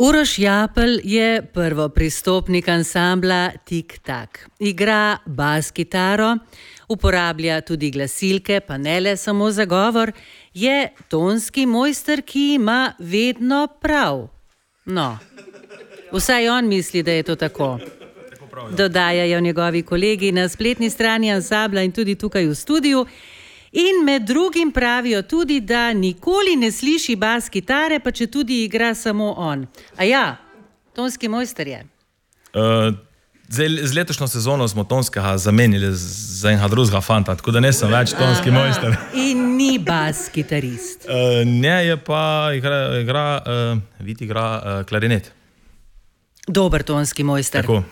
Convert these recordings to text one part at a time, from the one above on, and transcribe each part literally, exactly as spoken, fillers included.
Uroš Japelj je prvopristopnik ansambla Tik Tak. Igra bas kitaro, uporablja tudi glasilke, pa ne le samo za govor, je tonski mojster, ki ima vedno prav. No, vsaj on misli, da je to tako. Dodajajo njegovi kolegi na spletni strani ansambla in tudi tukaj v studiu. In med drugim pravijo tudi, da nikoli ne sliši bas kitare, pa če tudi igra samo on. A ja, tonski mojster je. Uh, zdaj, z letošnjo sezono smo tonskega zamenili za enega drugega fanta, tako da ne sem več tonski Aha. mojster. In ni bas kitarist. Uh, ne, je pa igra, igra uh, Vit igra uh, klarinet. Dober tonski mojster. Tako.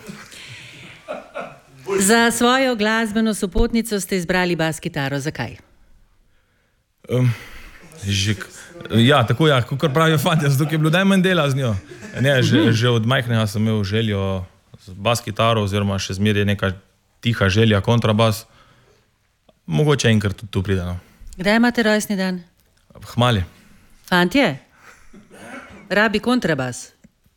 Za svojo glasbeno sopotnico ste izbrali bas kitaro. Zakaj? Um, že, ja, tako ja, kot pravijo fanti, zato je bilo najmanj dela z njo. Ne, že, že od majhnega sem imel željo z bas kitaro, oziroma še zmeraj neka tiha želja, kontrabas. Mogoče enkrat tudi tu pride. No. Kdaj imate rojstni dan? Hmali. Fantje? Rabi kontrabas.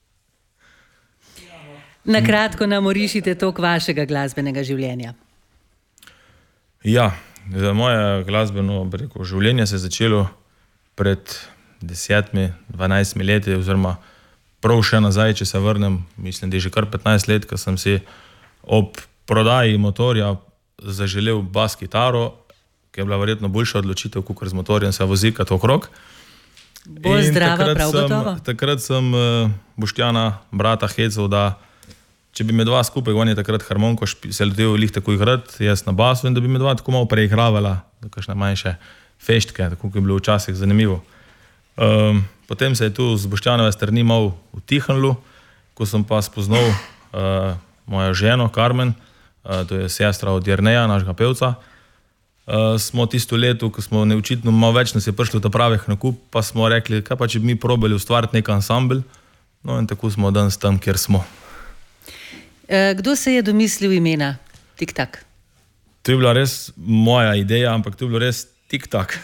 Na kratko nam orišite tok vašega glasbenega življenja. Ja, moje glasbeno rekel, življenje se je začelo pred desetimi, dvanajstimi leti, oziroma prav še nazaj, če se vrnem, mislim, da je že kar petnajst let, ko sem si ob prodaji motorja zaželel bas kitaro, ki je bila verjetno boljša odločitev, kot z motorjem se vozikati okrog. Bolj zdrava, prav gotovo. Takrat sem uh, Boštjana, brata, hecal, da če bi me dva skupaj, on je takrat harmoniko se letel lih tako igrati, jaz na basu, in da bi me dva tako malo preigravala, da kakšne manjše feštke, tako ki je bilo včasih zanimivo. Um, potem se je tu z Boštjanove strani malo utihnilo, ko sem pa spoznal uh, mojo ženo, Carmen, uh, to je sestra od Jerneja, našega pevca. Uh, smo tisto leto, ko smo neočitno malo več nas je prišlo ta pravih nakup, pa smo rekli, kaj pa če bi mi probali ustvariti nek ansambl, no in tako smo danes tam, kjer smo. Kdo se je domislil imena Tik Tak? To je bila res moja ideja, ampak to je bilo res Tik Tak.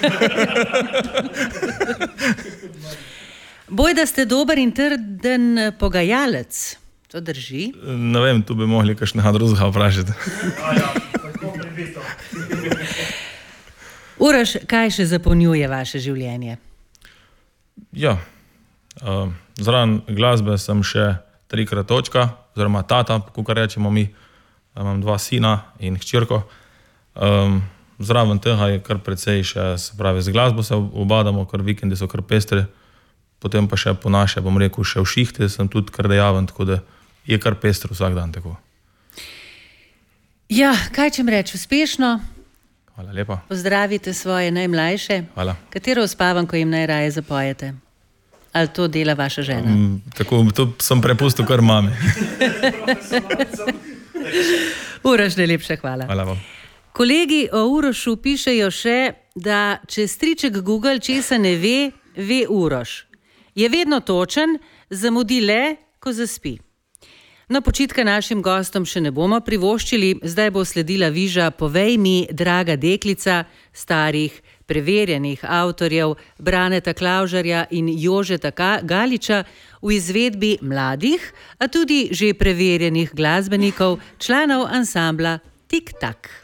Boj, da ste dober in trden pogajalec. To drži? Ne vem, tu bi mogli kakšnega drugega vprašati. Uroš, kaj še zapolnjuje vaše življenje? Ja, uh, zraven glasbe sem še trikrat očka, oziroma tata, kakor rečemo mi, imam dva sina in hčerko. Um, zraven tega je kar precej še, se pravi, z glasbo se obadamo, kar vikendi so kar pestre, potem pa še po naše, bom rekel, še v šihte sem tudi kar dejaven, tako da je kar pestro vsak dan tako. Ja, kaj čem reči, uspešno. Hvala lepa. Pozdravite svoje najmlajše. Hvala. Katero uspavanko jim najraje zapojete? Ali to dela vaša žena? Mm, tako, to sem prepustil kar mami. Uroš, najlepša hvala. Hvala vam. Kolegi o Urošu pišejo še, da če striček Google česa ne ve, ve Uroš. Je vedno točen, zamudi le, ko zaspi. No, počitka našim gostom še ne bomo privoščili, zdaj bo sledila viža Povej mi, draga deklica, starih preverjenih avtorjev Braneta Klavžarja in Jožeta Galiča v izvedbi mladih, a tudi že preverjenih glasbenikov, članov ansambla Tik Tak.